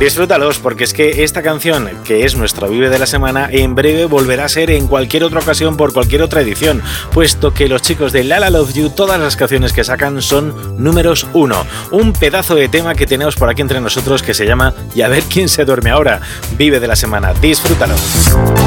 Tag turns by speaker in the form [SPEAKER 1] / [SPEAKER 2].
[SPEAKER 1] Disfrútalos, porque es que esta canción, que es nuestro Vive de la Semana, en breve volverá a ser en cualquier otra ocasión por cualquier otra edición, puesto que los chicos de La La Love You, todas las canciones que sacan son números 1. Un pedazo de tema que tenemos por aquí entre nosotros que se llama Y a ver quién se duerme ahora. Vive de la Semana, disfrútalo.